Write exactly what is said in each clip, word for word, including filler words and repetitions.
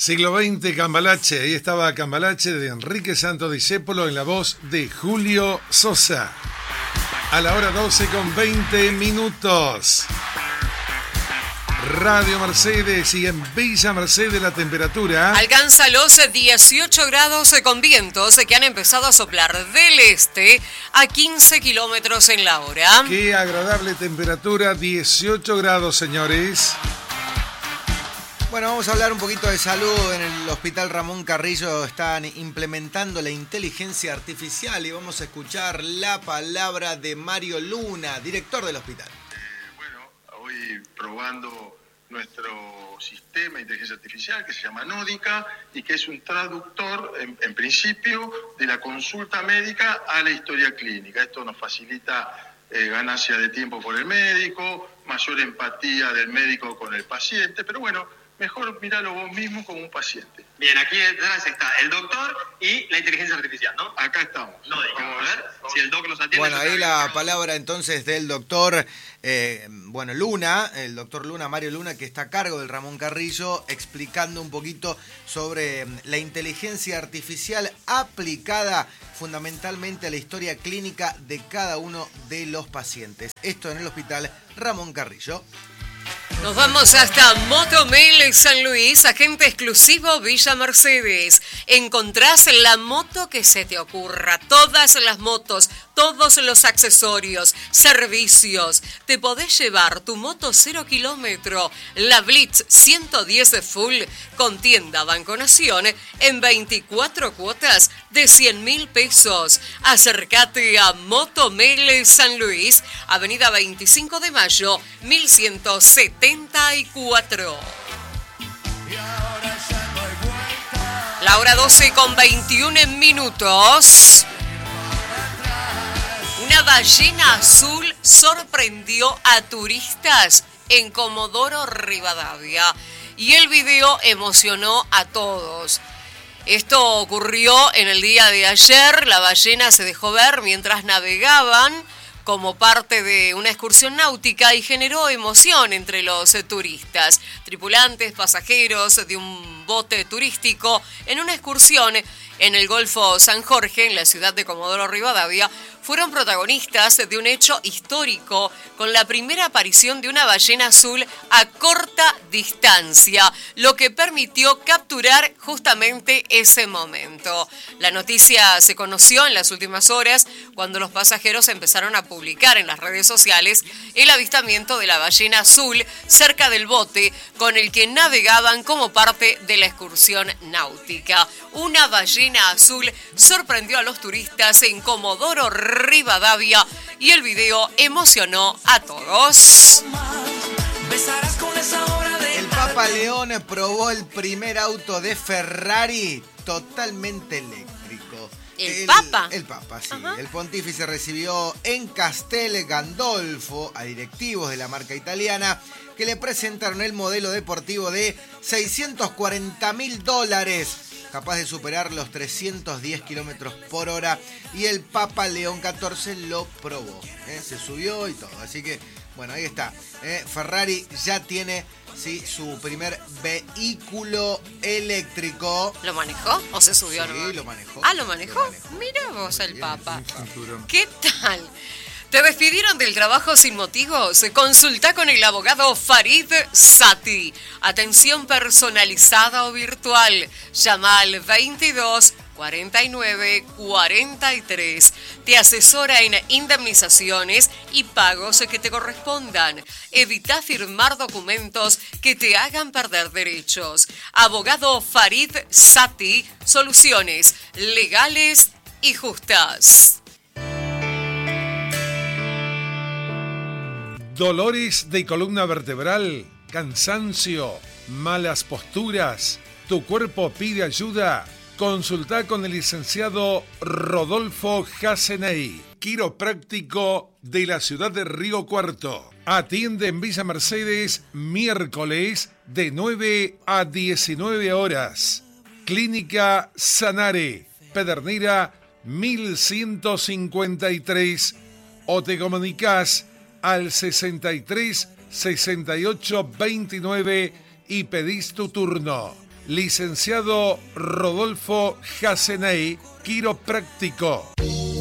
Siglo veinte, Cambalache. Ahí estaba Cambalache de Enrique Santo Discépolo en la voz de Julio Sosa. A la hora doce con veinte minutos. Radio Mercedes, y en Villa Mercedes la temperatura alcanza los dieciocho grados con vientos que han empezado a soplar del este a quince kilómetros en la hora. Qué agradable temperatura, dieciocho grados, señores. Bueno, vamos a hablar un poquito de salud. En el Hospital Ramón Carrillo están implementando la inteligencia artificial y vamos a escuchar la palabra de Mario Luna, director del hospital. Eh, bueno, hoy probando nuestro sistema de inteligencia artificial que se llama Nódica y que es un traductor, en, en principio, de la consulta médica a la historia clínica. Esto nos facilita eh, ganancia de tiempo por el médico, mayor empatía del médico con el paciente, pero bueno, mejor miralo vos mismo como un paciente. Bien, aquí detrás está el doctor y la inteligencia artificial, ¿no? Acá estamos. Nódica, vamos a ver si el doc nos atiende. Bueno, ahí la palabra entonces del doctor, eh, bueno, Luna, el doctor Luna, Mario Luna, que está a cargo del Ramón Carrillo, explicando un poquito sobre la inteligencia artificial aplicada fundamentalmente a la historia clínica de cada uno de los pacientes. Esto en el Hospital Ramón Carrillo. Nos vamos hasta Motomel San Luis, agente exclusivo Villa Mercedes. Encontrás la moto que se te ocurra, todas las motos, todos los accesorios, servicios. Te podés llevar tu moto cero kilómetro, la Blitz ciento diez Full, con tienda Banco Nación, en veinticuatro cuotas de cien mil pesos. Acércate a Motomel San Luis, avenida veinticinco de mayo, mil ciento setenta y cuatro. La hora doce con veintiuno minutos. Una ballena azul sorprendió a turistas en Comodoro Rivadavia y el video emocionó a todos. Esto ocurrió en el día de ayer. La ballena se dejó ver mientras navegaban como parte de una excursión náutica y generó emoción entre los turistas. Tripulantes, pasajeros de un bote turístico en una excursión en el Golfo San Jorge, en la ciudad de Comodoro Rivadavia, fueron protagonistas de un hecho histórico con la primera aparición de una ballena azul a corta distancia, lo que permitió capturar justamente ese momento. La noticia se conoció en las últimas horas cuando los pasajeros empezaron a publicar en las redes sociales el avistamiento de la ballena azul cerca del bote con el que navegaban como parte de la excursión náutica. Una ballena azul sorprendió a los turistas en Comodoro Rivadavia y el video emocionó a todos. El Papa León probó el primer auto de Ferrari totalmente eléctrico. ¿El, el Papa? El Papa, sí. Ajá. El pontífice recibió en Castel Gandolfo a directivos de la marca italiana que le presentaron el modelo deportivo de seiscientos cuarenta mil dólares, capaz de superar los trescientos diez kilómetros por hora, y el Papa León catorce lo probó, ¿eh? Se subió y todo, así que, bueno, ahí está, ¿eh? Ferrari ya tiene, sí, su primer vehículo eléctrico. ¿Lo manejó o se subió? Sí, nomás? lo manejó. Ah, ¿lo manejó? Lo manejó. Mira vos el Bien, Papa. cinturón. ¿Qué tal? ¿Te despidieron del trabajo sin motivos? Consulta con el abogado Farid Sati. Atención personalizada o virtual. Llama al veintidós cuarenta y nueve cuarenta y tres. Te asesora en indemnizaciones y pagos que te correspondan. Evita firmar documentos que te hagan perder derechos. Abogado Farid Sati. Soluciones legales y justas. Dolores de columna vertebral, cansancio, malas posturas, tu cuerpo pide ayuda. Consulta con el licenciado Rodolfo Jaseney, quiropráctico de la ciudad de Río Cuarto. Atiende en Villa Mercedes miércoles de nueve a diecinueve horas. Clínica Sanare, Pedernera mil ciento cincuenta y tres, o te comunicas al sesenta y tres sesenta y ocho veintinueve y pedís tu turno. Licenciado Rodolfo Jaseney, quiropráctico.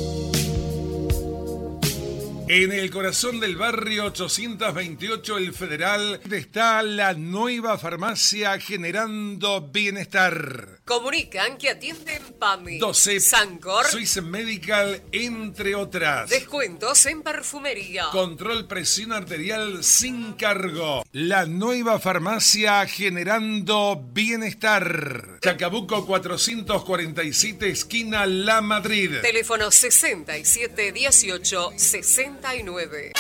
En el corazón del barrio ochocientos veintiocho El Federal está la nueva farmacia Generando Bienestar. Comunican que atienden PAMI, Docep, Sancor, Swiss Medical, entre otras. Descuentos en perfumería. Control presión arterial sin cargo. La nueva farmacia Generando Bienestar. Chacabuco cuatrocientos cuarenta y siete, esquina La Madrid. Teléfono sesenta y siete dieciocho sesenta y nueve.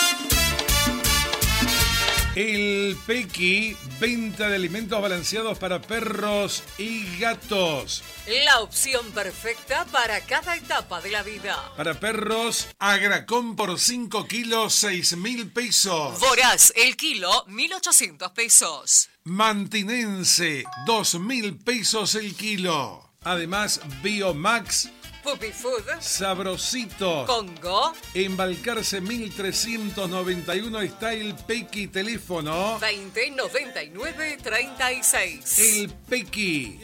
El Pequi, venta de alimentos balanceados para perros y gatos. La opción perfecta para cada etapa de la vida. Para perros, Agracón por cinco kilos, seis mil pesos. Voraz, el kilo, mil ochocientos pesos. Mantinense, dos mil pesos el kilo. Además, Biomax, Puppy Food, Sabrosito, Congo, en Balcarce mil trescientos noventa y uno está el Pequi, teléfono veinte noventa y nueve treinta y seis. El Pequi.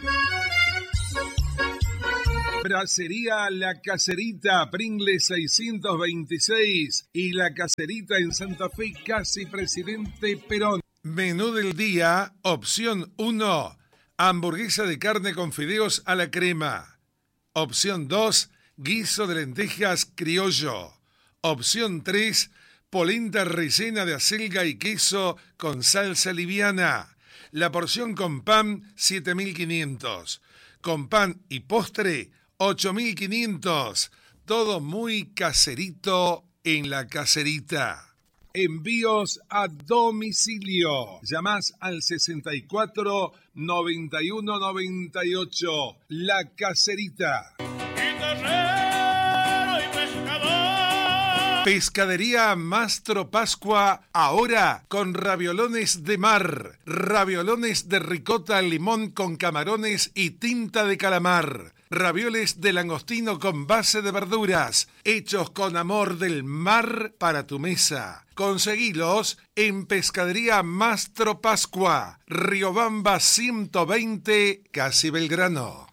Bracería La Caserita, Pringles seiscientos veintiséis y La Caserita en Santa Fe, casi Presidente Perón. Menú del día, opción uno, hamburguesa de carne con fideos a la crema. Opción dos, guiso de lentejas criollo. Opción tres, polenta rellena de acelga y queso con salsa liviana. La porción con pan, siete mil quinientos. Con pan y postre, ocho mil quinientos. Todo muy caserito en La Caserita. Envíos a domicilio. Llamás al sesenta y cuatro, noventa y uno, noventa y ocho. La Caserita. Pescadería Mastro Pascua, ahora con raviolones de mar, raviolones de ricota, limón con camarones y tinta de calamar, ravioles de langostino con base de verduras, hechos con amor del mar para tu mesa. Conseguilos en Pescadería Mastro Pascua, Riobamba ciento veinte, casi Belgrano.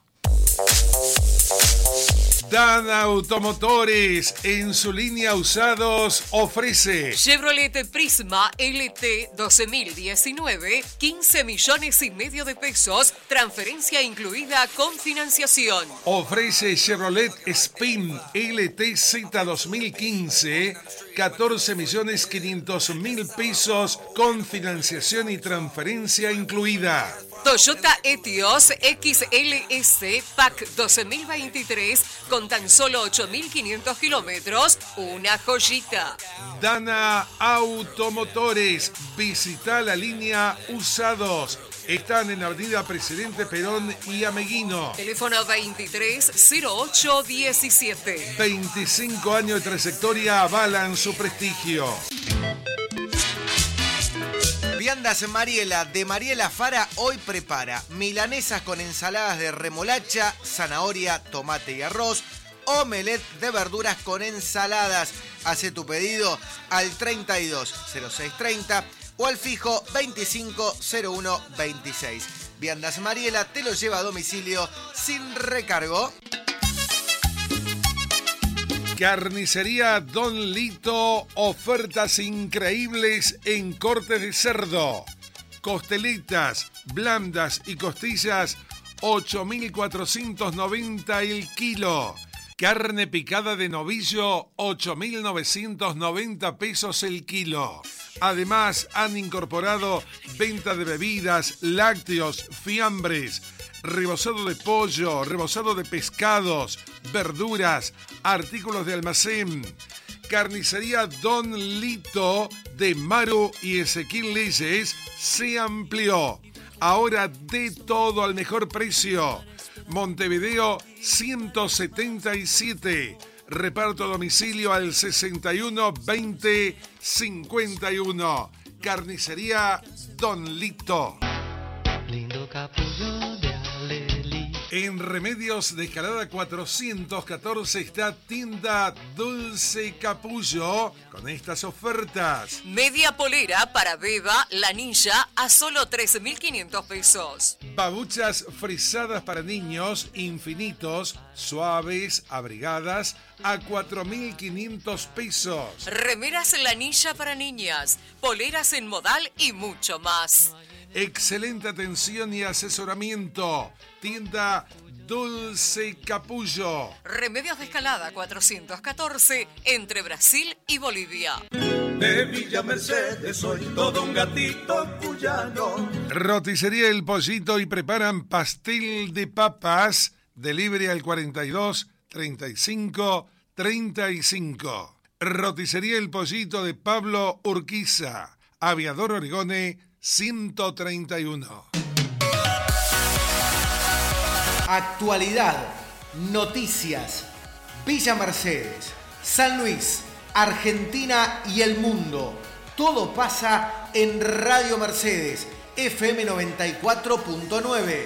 Dana Automotores, en su línea usados, ofrece Chevrolet Prisma L T doce mil diecinueve, quince millones y medio de pesos, transferencia incluida con financiación. Ofrece Chevrolet Spin L T Z dos mil quince, catorce millones quinientos mil pesos con financiación y transferencia incluida. Toyota Etios X L S P A C doce mil veintitrés con tan solo ocho mil quinientos kilómetros, una joyita. Dana Automotores, visita la línea usados. Están en Avenida Presidente Perón y Ameguino. Teléfono veintitrés cero ocho diecisiete. veinticinco años de trayectoria avalan su prestigio. Viandas Mariela de Mariela Fara hoy prepara milanesas con ensaladas de remolacha, zanahoria, tomate y arroz, omelette de verduras con ensaladas. Hace tu pedido al treinta y dos cero seis treinta o al fijo veinticinco cero uno veintiséis. Viandas Mariela te lo lleva a domicilio sin recargo. Carnicería Don Lito, ofertas increíbles en cortes de cerdo. Costeletas, blandas y costillas, ocho mil cuatrocientos noventa el kilo. Carne picada de novillo, ocho mil novecientos noventa pesos el kilo. Además, han incorporado venta de bebidas, lácteos, fiambres, rebozado de pollo, rebozado de pescados, verduras, artículos de almacén. Carnicería Don Lito de Maru y Ezequiel Leyes se amplió. Ahora de todo al mejor precio. Montevideo ciento setenta y siete. Reparto a domicilio al sesenta y uno veinte cincuenta y uno. Carnicería Don Lito. Lindo capullo de alelí. En Remedios de Escalada cuatrocientos catorce está Tienda Dulce Capullo con estas ofertas. Media polera para Beba, la ninja, a solo trece mil quinientos pesos. Babuchas frisadas para niños, infinitos, suaves, abrigadas, a cuatro mil quinientos pesos. Remeras La Ninja para niñas, poleras en modal y mucho más. Excelente atención y asesoramiento. Tienda Dulce Capullo. Remedios de Escalada cuatrocientos catorce, entre Brasil y Bolivia. De Villa Mercedes soy todo un gatito cuyano. Roticería El Pollito y preparan pastel de papas. Delivery al cuarenta y dos, treinta y cinco, treinta y cinco. Roticería El Pollito de Pablo Urquiza. Aviador Origone ciento treinta y uno. Actualidad, noticias, Villa Mercedes, San Luis, Argentina y el mundo. Todo pasa en Radio Mercedes, F M noventa y cuatro punto nueve.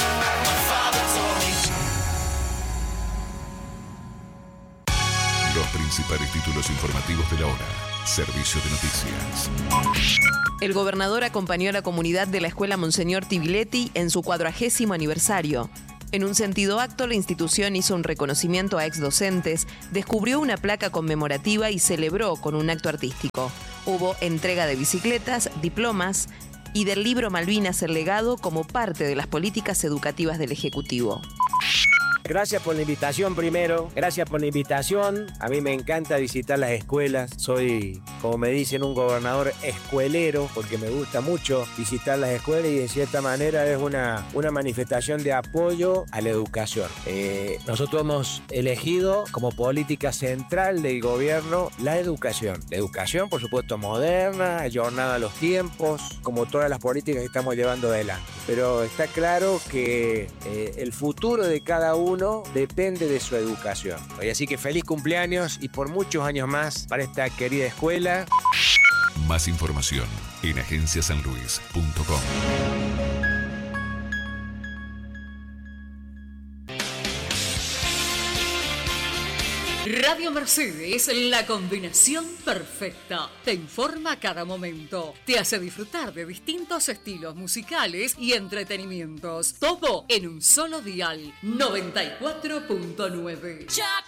Los principales títulos informativos de la hora. Servicio de noticias. El gobernador acompañó a la comunidad de la Escuela Monseñor Tibiletti en su cuadragésimo aniversario. En un sentido acto, la institución hizo un reconocimiento a exdocentes, descubrió una placa conmemorativa y celebró con un acto artístico. Hubo entrega de bicicletas, diplomas y del libro Malvinas el legado como parte de las políticas educativas del Ejecutivo. Gracias por la invitación primero, gracias por la invitación. A mí me encanta visitar las escuelas. Soy, como me dicen, un gobernador escuelero porque me gusta mucho visitar las escuelas y de cierta manera es una, una manifestación de apoyo a la educación. Eh, nosotros hemos elegido como política central del gobierno la educación. La educación, por supuesto, moderna, ayornada a los tiempos, como todas las políticas que estamos llevando adelante. Pero está claro que eh, el futuro de cada uno depende de su educación. Y así que feliz cumpleaños y por muchos años más para esta querida escuela. Más información en agencia san luis punto com. Radio Mercedes, la combinación perfecta. Te informa a cada momento. Te hace disfrutar de distintos estilos musicales y entretenimientos. Todo en un solo dial. noventa y cuatro punto nueve.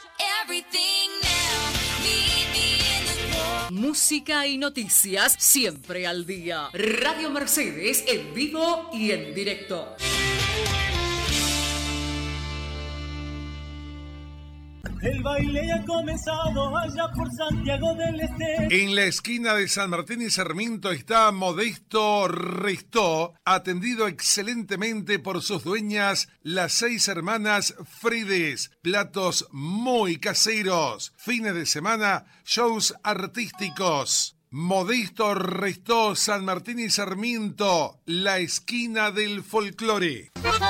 Música y noticias siempre al día. Radio Mercedes en vivo y en directo. El baile ha comenzado allá por Santiago del Este. En la esquina de San Martín y Sarmiento está Modesto Restó, atendido excelentemente por sus dueñas, las seis hermanas Frides. Platos muy caseros. Fines de semana, shows artísticos. Modesto Restó, San Martín y Sarmiento, la esquina del folclore.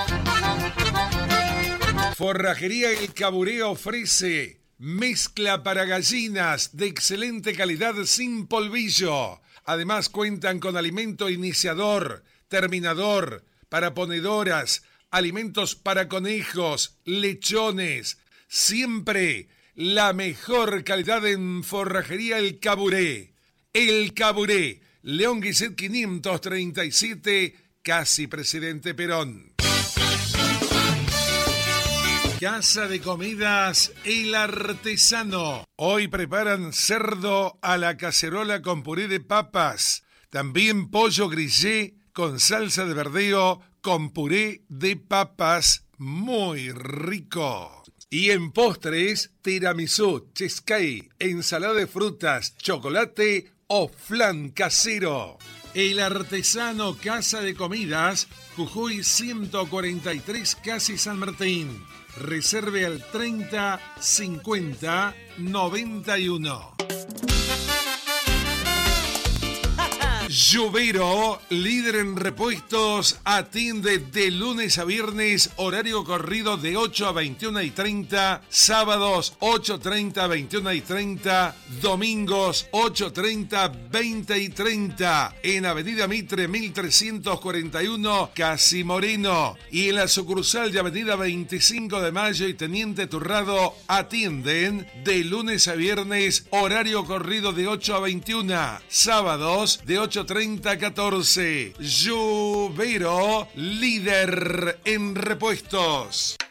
Forrajería El Caburé ofrece mezcla para gallinas de excelente calidad sin polvillo. Además cuentan con alimento iniciador, terminador, para ponedoras, alimentos para conejos, lechones. Siempre la mejor calidad en Forrajería El Caburé. El Caburé, León Guiset quinientos treinta y siete, casi Presidente Perón. Casa de Comidas El Artesano. Hoy preparan cerdo a la cacerola con puré de papas. También pollo grillé con salsa de verdeo con puré de papas. Muy rico. Y en postres, tiramisú, cheesecake, ensalada de frutas, chocolate o flan casero. El Artesano Casa de Comidas, Jujuy ciento cuarenta y tres, casi San Martín. Reserve al treinta cincuenta noventa y uno. Llovero, líder en repuestos, atiende de lunes a viernes, horario corrido de ocho a veintiuna y treinta, sábados ocho treinta a veintiuna y treinta, domingos ocho treinta a veinte y treinta, en Avenida Mitre mil trescientos cuarenta y uno, Casi Moreno, y en la sucursal de Avenida veinticinco de Mayo y Teniente Turrado atienden de lunes a viernes, horario corrido de ocho a veintiuna, sábados de ocho treinta a catorce. Llovero, líder en repuestos.